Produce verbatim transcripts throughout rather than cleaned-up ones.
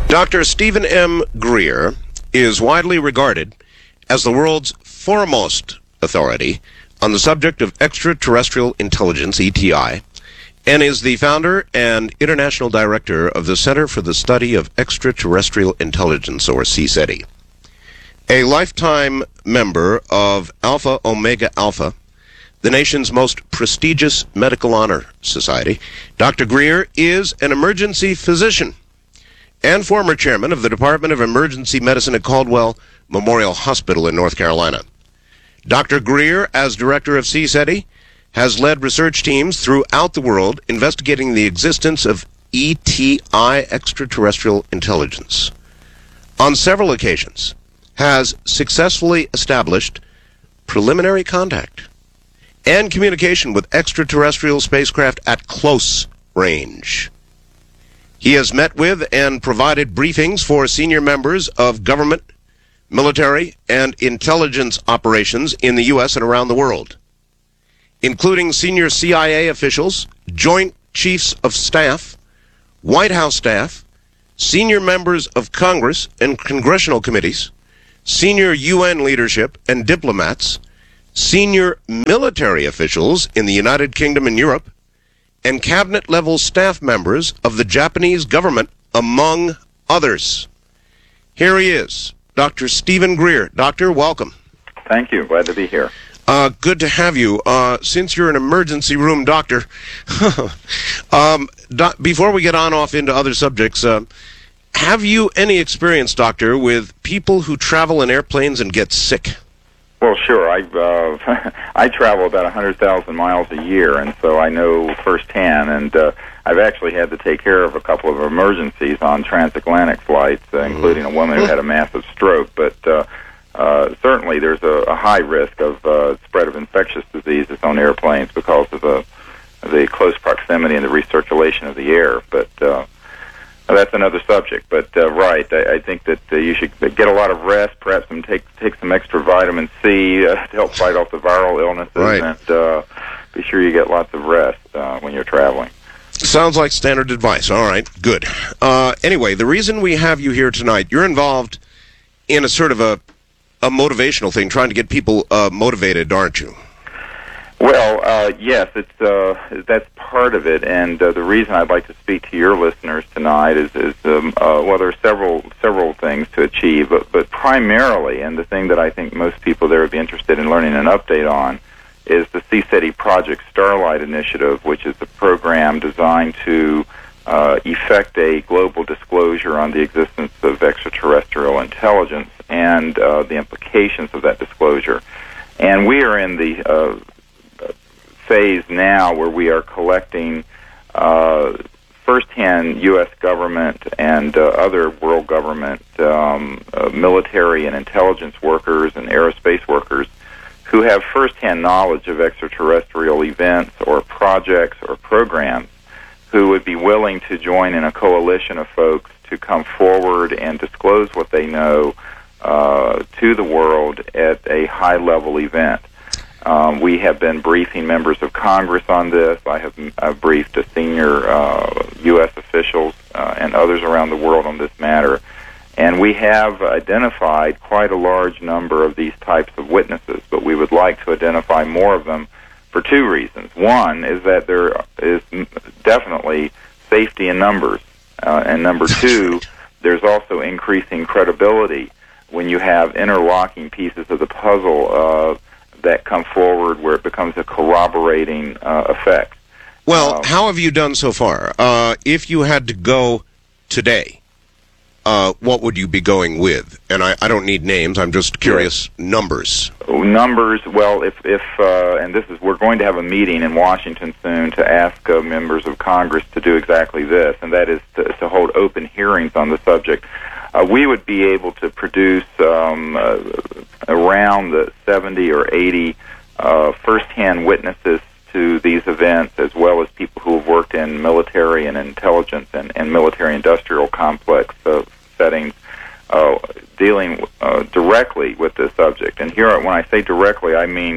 Doctor Stephen M. Greer is widely regarded as the world's foremost authority on the subject of extraterrestrial intelligence, E T I, and is the founder and international director of the Center for the Study of Extraterrestrial Intelligence, or C SETI. A lifetime member of Alpha Omega Alpha, the nation's most prestigious medical honor society, Doctor Greer is an emergency physician and former chairman of the Department of Emergency Medicine at Caldwell Memorial Hospital in North Carolina. Doctor Greer, as director of C SETI, has led research teams throughout the world investigating the existence of E T I, extraterrestrial intelligence. On several occasions, has successfully established preliminary contact and communication with extraterrestrial spacecraft at close range. He has met with and provided briefings for senior members of government, military, and intelligence operations in the U S and around the world, including senior C I A officials, Joint Chiefs of Staff, White House staff, senior members of Congress and congressional committees, senior U N leadership and diplomats, senior military officials in the United Kingdom and Europe, and cabinet-level staff members of the Japanese government, among others. Here he is, Doctor Stephen Greer. Doctor, welcome. Thank you. Glad to be here. Uh, good to have you. Uh, since you're an emergency room doctor, um, doc, before we get on off into other subjects, uh, have you any experience, Doctor, with people who travel in airplanes and get sick? Well, sure. I uh, I travel about one hundred thousand miles a year, and so I know firsthand, and uh, I've actually had to take care of a couple of emergencies on transatlantic flights, uh, including a woman who had a massive stroke. But uh, uh, certainly there's a, a high risk of uh, spread of infectious diseases on airplanes because of the, the close proximity and the recirculation of the air. But uh, that's another subject. But uh, right, I, I think that uh, you should get a lot of rest, perhaps some take take some extra vitamin C uh, to help fight off the viral illnesses, right. and uh, be sure you get lots of rest uh, when you're traveling. Sounds like standard advice. All right, good. Uh, anyway, the reason we have you here tonight, you're involved in a sort of a, a motivational thing, trying to get people uh, motivated, aren't you? Well, uh, yes, it's uh, that's part of it, and uh, the reason I'd like to speak to your listeners tonight is, is um, uh, well, there are several several things to achieve, but, but primarily, and the thing that I think most people there would be interested in learning an update on, is the C SETI Project Starlight Initiative, which is a program designed to uh, effect a global disclosure on the existence of extraterrestrial intelligence and uh, the implications of that disclosure. And we are in the uh, phase now where we are collecting uh, firsthand U S government and uh, other world government um, uh, military and intelligence workers and aerospace workers who have firsthand knowledge of extraterrestrial events or projects or programs, who would be willing to join in a coalition of folks to come forward and disclose what they know uh, to the world at a high-level event. Um, we have been briefing members of Congress on this. I have I've briefed a senior uh, U S officials uh, and others around the world on this matter. And we have identified quite a large number of these types of witnesses, but we would like to identify more of them for two reasons. One is that there is definitely safety in numbers. Uh, and number two, there's also increasing credibility when you have interlocking pieces of the puzzle uh, that come forward where it becomes a corroborating uh, effect. Well, um, how have you done so far? Uh, if you had to go today, uh, what would you be going with? And I, I don't need names. I'm just curious. Yes. Numbers. Numbers. Well, if if uh, and this is we're going to have a meeting in Washington soon to ask uh, members of Congress to do exactly this, and that is to, to hold open hearings on the subject. Uh, we would be able to produce um, uh, around the seventy or eighty uh, first-hand witnesses to these events, as well as people who have worked in military and intelligence and, and military-industrial complex uh, settings, uh, dealing uh, directly with this subject. And here, when I say directly, I mean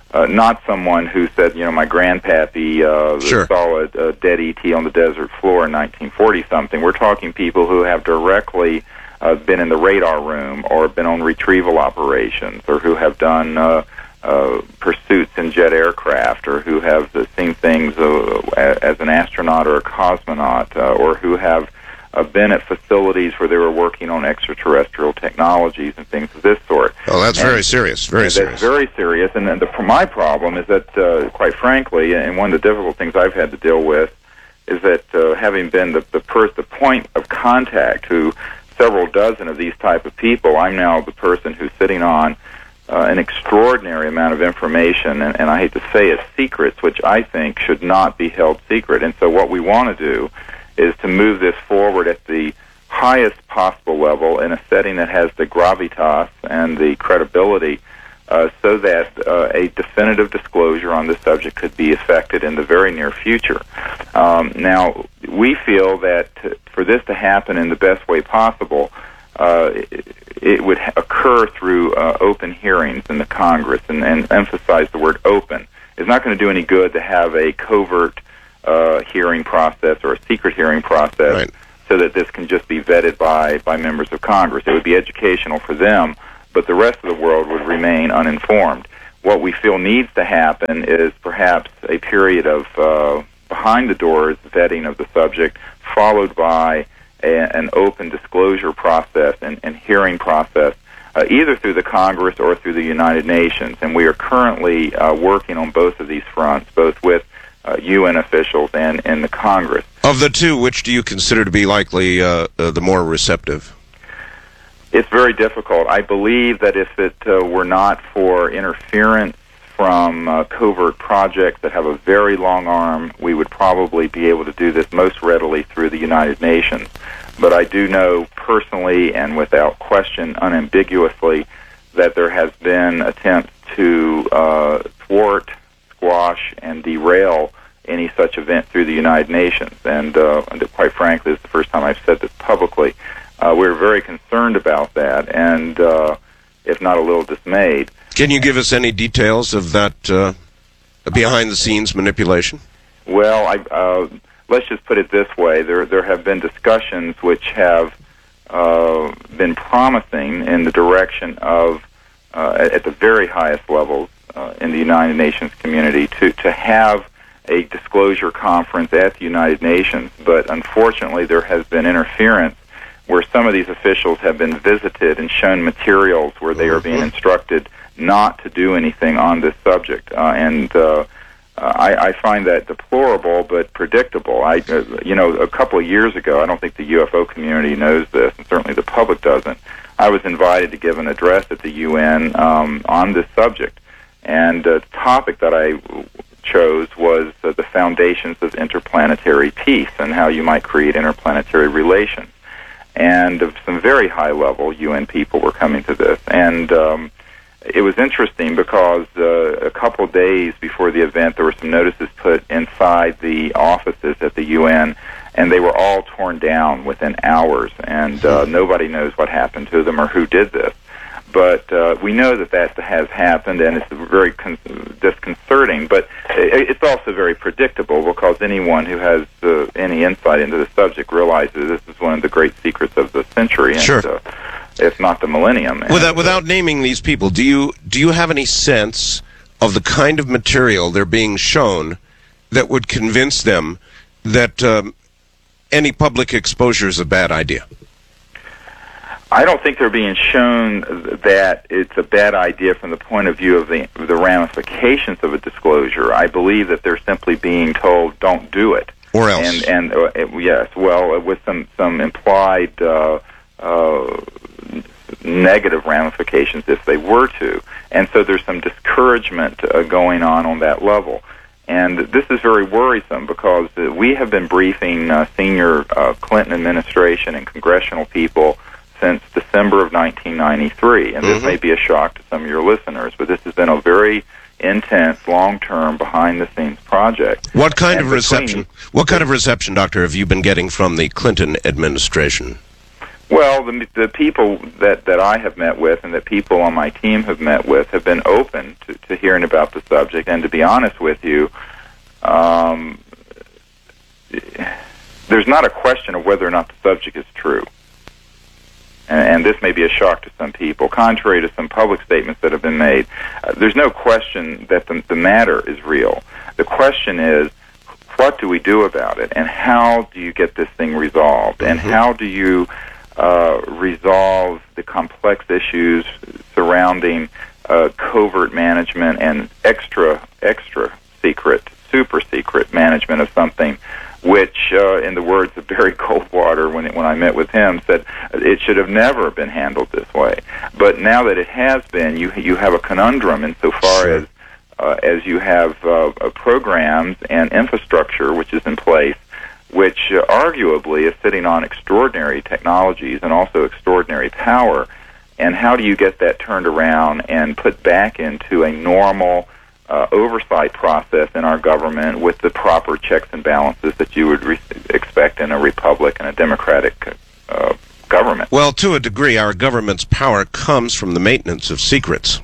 uh, not someone who said, you know, my grandpappy uh, Sure. saw a, a dead E T on the desert floor in nineteen forty something. We're talking people who have directly uh, been in the radar room or been on retrieval operations, or who have done uh, uh, pursuits in jet aircraft, or who have uh, seen things uh, as an astronaut or a cosmonaut, uh, or who have uh, been at facilities where they were working on extraterrestrial technologies and things of this sort. Oh, that's And- very serious. Very That's serious. very serious. And then the, for my problem is that, uh, quite frankly, and one of the difficult things I've had to deal with is that uh, having been the the, pers- the point of contact to several dozen of these type of people, I'm now the person who's sitting on uh, an extraordinary amount of information, and, and I hate to say it, secrets, which I think should not be held secret. And so what we want to do is to move this forward at the highest possible level in a setting that has the gravitas and the credibility, uh, so that uh, a definitive disclosure on this subject could be effected in the very near future. Um, now, we feel that t- for this to happen in the best way possible, uh, it, it would ha- occur through uh, open hearings in the Congress, and, and emphasize the word open. It's not going to do any good to have a covert uh, hearing process or a secret hearing process, Right. so that this can just be vetted by, by members of Congress. It would be educational for them, but the rest of the world would remain uninformed. What we feel needs to happen is perhaps a period of uh, behind-the-doors vetting of the subject, followed by a, an open disclosure process and, and hearing process, uh, either through the Congress or through the United Nations. And we are currently uh, working on both of these fronts, both with uh, U N officials and, and the Congress. Of the two, which do you consider to be likely uh, uh, the more receptive? It's very difficult. I believe that if it uh, were not for interference from uh, covert projects that have a very long arm, we would probably be able to do this most readily through the United Nations. But I do know personally and without question, unambiguously, that there has been attempts to uh, thwart, squash, and derail any such event through the United Nations. And uh, quite frankly, it's the first time I've said this publicly. Uh, we're very concerned about that, and uh, if not a little dismayed. Can you give us any details of that uh, behind-the-scenes manipulation? Well, I, uh, let's just put it this way. There, there have been discussions which have uh, been promising in the direction of, uh, at, at the very highest levels uh, in the United Nations community, to, to have a disclosure conference at the United Nations. But unfortunately, there has been interference where some of these officials have been visited and shown materials where they are being instructed not to do anything on this subject. Uh, and uh, I, I find that deplorable but predictable. I, uh, you know, a couple of years ago, I don't think the U F O community knows this, and certainly the public doesn't, I was invited to give an address at the U N um, on this subject. And uh, the topic that I chose was uh, the foundations of interplanetary peace and how you might create interplanetary relations. And uh, some very high-level U N people were coming to this. And um, it was interesting because uh, a couple of days before the event, there were some notices put inside the offices at the U N, and they were all torn down within hours, and uh, nobody knows what happened to them or who did this. But uh, we know that that has happened, and it's very con- disconcerting, but it, it's also very predictable, because anyone who has uh, any insight into the subject realizes this is one of the great secrets of the century, and Sure. uh, if not the millennium. And, Without, without naming these people, do you do you have any sense of the kind of material they're being shown that would convince them that um, any public exposure is a bad idea? I don't think they're being shown that it's a bad idea from the point of view of the the ramifications of a disclosure. I believe that they're simply being told, "Don't do it," Or else. And and uh, yes, well, uh, with some some implied uh, uh, negative ramifications if they were to, and so there's some discouragement uh, going on on that level. And this is very worrisome, because uh, we have been briefing uh, senior uh, Clinton administration and congressional people since December of nineteen ninety-three, and this Mm-hmm. may be a shock to some of your listeners, but this has been a very intense, long-term, behind-the-scenes project. What kind And of reception? between- What kind of reception, Doctor, have you been getting from the Clinton administration? Well, the, the people that, that I have met with and that people on my team have met with have been open to, to hearing about the subject. And to be honest with you, um, there's not a question of whether or not the subject is true. And, and this may be a shock to some people. Contrary to some public statements that have been made, uh, there's no question that the, the matter is real. The question is, what do we do about it? And how do you get this thing resolved? And how do you Uh, resolve the complex issues surrounding uh, covert management and extra, extra secret, super secret management of something, which, uh, in the words of Barry Goldwater, when it, when I met with him, said it should have never been handled this way. But now that it has been, you you have a conundrum insofar as uh, as you have uh, programs and infrastructure which is in place, which uh, arguably is sitting on extraordinary technologies and also extraordinary power. And how do you get that turned around and put back into a normal uh, oversight process in our government with the proper checks and balances that you would re- expect in a republic and a democratic uh, government? Well, to a degree, our government's power comes from the maintenance of secrets.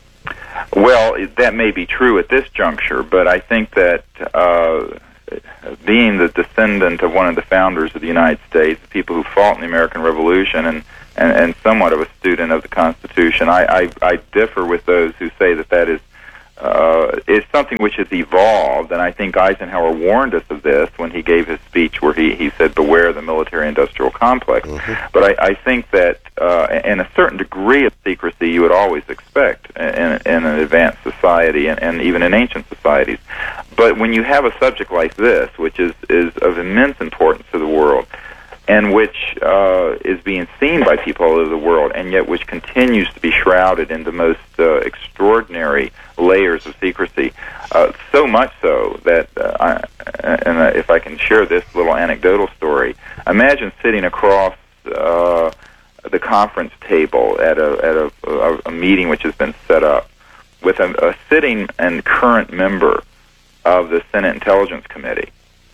Well, that may be true at this juncture, but I think that uh, being the descendant of one of the founders of the United States, the people who fought in the American Revolution, and, and, and somewhat of a student of the Constitution, I, I, I differ with those who say that that is uh, is something which has evolved, and I think Eisenhower warned us of this when he gave his speech where he, he said, beware the military-industrial complex. Mm-hmm. But I, I think that uh, in a certain degree of secrecy you would always expect in, in an advanced society and, and even in ancient societies. But when you have a subject like this, which is, is of immense importance to the world, and which uh, is being seen by people all over the world, and yet which continues to be shrouded in the most uh, extraordinary layers of secrecy, uh, so much so that, uh, I, and uh, if I can share this little anecdotal story, imagine sitting across uh, the conference table at a at a, a, a meeting which has been set up with a, a sitting and current member of the Senate Intelligence Committee,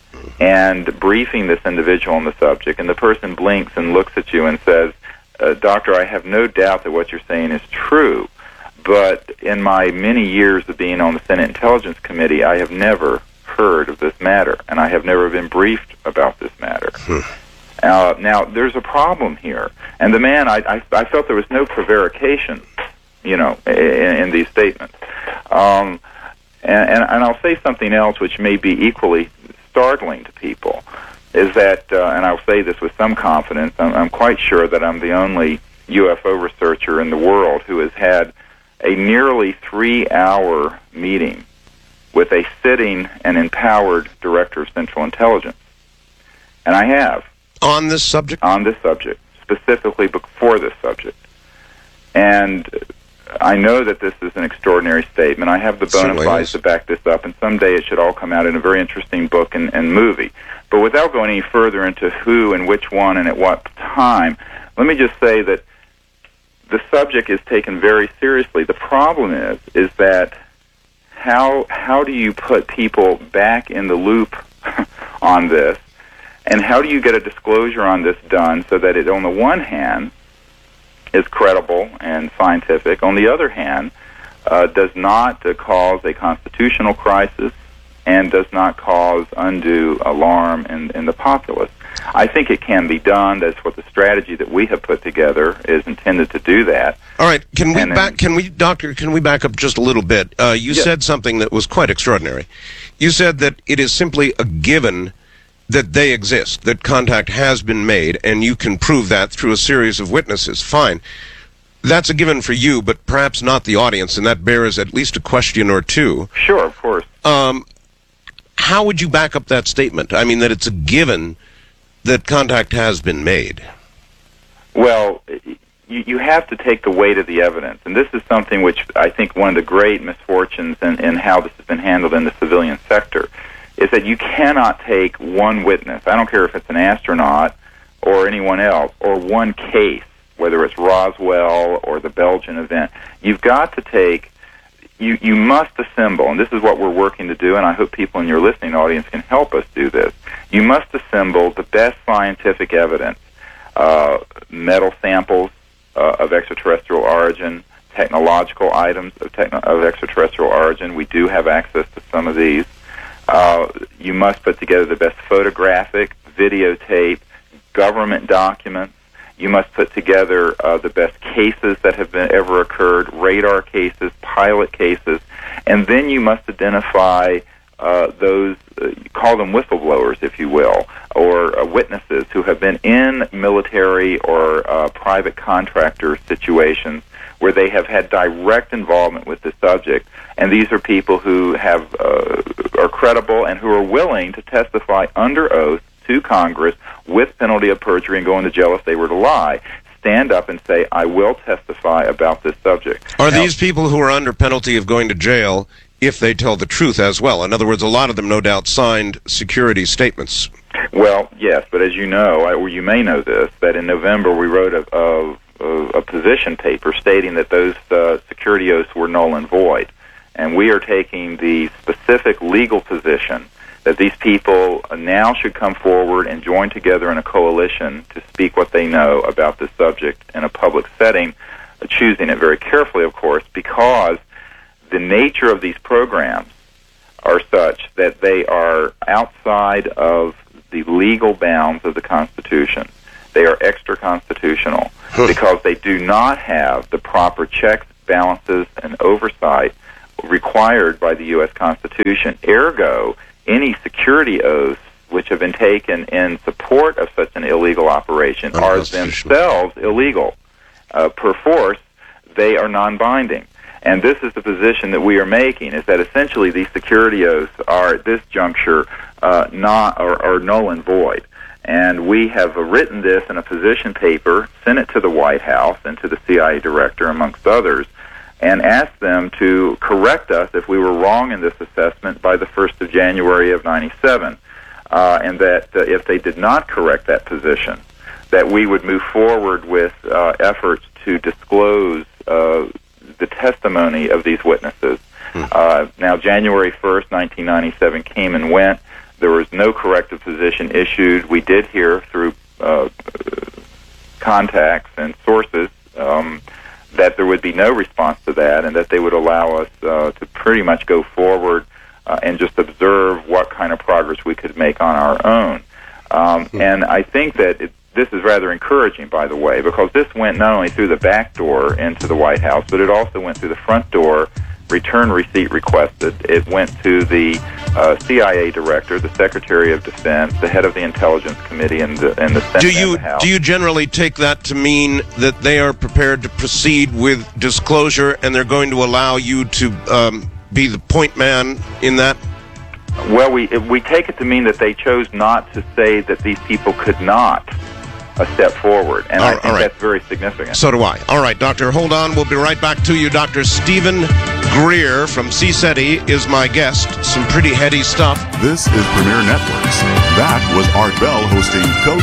and briefing this individual on the subject, and the person blinks and looks at you and says, uh, Doctor, I have no doubt that what you're saying is true, but in my many years of being on the Senate Intelligence Committee, I have never heard of this matter, and I have never been briefed about this matter. Hmm. Uh, now, there's a problem here, and the man, I, I, I felt there was no prevarication, you know, in, in these statements. Um, and, and, and I'll say something else which may be equally startling to people, is that, uh, and I'll say this with some confidence, I'm, I'm quite sure that I'm the only U F O researcher in the world who has had a nearly three-hour meeting with a sitting and empowered director of Central Intelligence. And I have. On this subject? On this subject, specifically for this subject. And I know that this is an extraordinary statement. I have the bona fides to back this up, and someday it should all come out in a very interesting book and, and movie. But without going any further into who and which one and at what time, let me just say that the subject is taken very seriously. The problem is, is that how how do you put people back in the loop on this, and how do you get a disclosure on this done so that it, on the one hand, is credible and scientific, on the other hand, uh, does not uh, cause a constitutional crisis and does not cause undue alarm in, in the populace. I think it can be done. That's what the strategy that we have put together is intended to do that. All right, can we and back? then, can we, Doctor? Can we back up just a little bit? Uh, you yes. said something that was quite extraordinary. You said that it is simply a given that they exist, that contact has been made, and you can prove that through a series of witnesses. Fine. That's a given for you, but perhaps not the audience, and that bears at least a question or two. Sure, of course. Um, how would you back up that statement? I mean, that it's a given that contact has been made. Well, you, you have to take the weight of the evidence, and this is something which I think one of the great misfortunes in, in how this has been handled in the civilian sector is that you cannot take one witness, I don't care if it's an astronaut or anyone else, or one case, whether it's Roswell or the Belgian event. You've got to take, you, you must assemble, and this is what we're working to do, and I hope people in your listening audience can help us do this. You must assemble the best scientific evidence uh, metal samples uh, of extraterrestrial origin, technological items of, techno- of extraterrestrial origin. We do have access to some of these. Uh, you must put together the best photographic, videotape, government documents. You must put together uh, the best cases that have been ever occurred, radar cases, pilot cases, and then you must identify uh, those, uh, call them whistleblowers, if you will, or uh, witnesses who have been in military or uh, private contractor situations where they have had direct involvement with the subject. And these are people who have uh, are credible and who are willing to testify under oath to Congress with penalty of perjury and go into jail if they were to lie. Stand up and say, I will testify about this subject. Are now, these people who are under penalty of going to jail if they tell the truth as well? In other words, a lot of them no doubt signed security statements. Well, yes, but as you know, or you may know this, that in November we wrote a, a, a position paper stating that those uh, security oaths were null and void. And we are taking the specific legal position that these people now should come forward and join together in a coalition to speak what they know about this subject in a public setting, choosing it very carefully, of course, because the nature of these programs are such that they are outside of the legal bounds of the Constitution. They are extra-constitutional because they do not have the proper checks, balances, and oversight required by the U S Constitution. Ergo, any security oaths which have been taken in support of such an illegal operation are themselves illegal. Uh, per force, they are non-binding. And this is the position that we are making, is that essentially these security oaths are, at this juncture, uh, not or, or null and void. And we have written this in a position paper, sent it to the White House and to the C I A director, amongst others, and asked them to correct us if we were wrong in this assessment by the first of January of ninety-seven, uh, and that uh, if they did not correct that position, that we would move forward with uh, efforts to disclose uh, the testimony of these witnesses. Hmm. Uh, now, January first, nineteen ninety-seven came and went. There was no corrective position issued. We did hear through uh, contacts and sources um, that there would be no response to that, and that they would allow us uh, to pretty much go forward uh, and just observe what kind of progress we could make on our own. Um, hmm. And I think that it, this is rather encouraging, by the way, because this went not only through the back door into the White House, but it also went through the front door, return receipt requested. It went to the uh, C I A director, the Secretary of Defense, the head of the Intelligence Committee, and the, and the Senate do you, and the House. Do you generally take that to mean that they are prepared to proceed with disclosure and they're going to allow you to um, be the point man in that? Well, we we take it to mean that they chose not to say that these people could not a step forward, and all, I think right. that's very significant. So do I. All right, Doctor, hold on. We'll be right back to you. Doctor Stephen Greer from C SETI is my guest. Some pretty heady stuff. This is Premier Networks. That was Art Bell hosting Coast